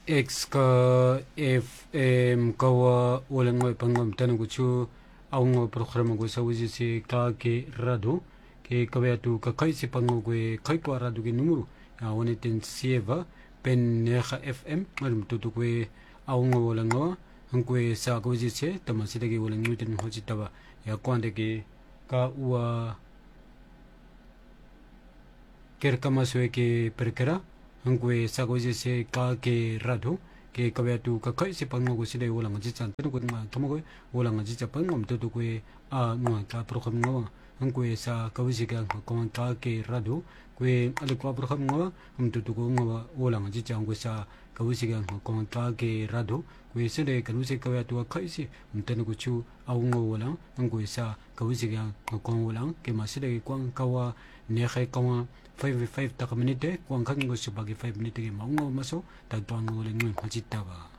X ka FM kawa ulang mo pangam tanong ko chu ang programa ko sa wisi si ka ke rado ke kawaya tu ka kai si pango ko kai ko rado ke numero ya woni ten sieva pen neha FM malum tutu ko ang ulang mo ang ko sa ko wisi se tamasida ke ulang nguten ho chitawa ya kwande ke ka ua ker kamaswe ke perkera hangwe sagoje se ka ke rado ke kabya tu ka kai se pangmo ko sile wala ngaji chan tu ko ma tomo ko wala ngaji cha pangmo tu ko a no ka program ngo hangwe sa kawisi ka ko ka ke rado ko ale ko program ngo tu ko ngo wala ngaji cha hangwe sa kawisi ka ko ka ke rado ko sile ka nu se kabya tu kai se mten ko chu a ngo wala hangwe sa kawisi ka ko wala ke ma sile ko kawa ne khay ko 5 taka minute kuang kang ngo subagi 5 minute ke maungo maso tagtuang ngo lengwe majita ba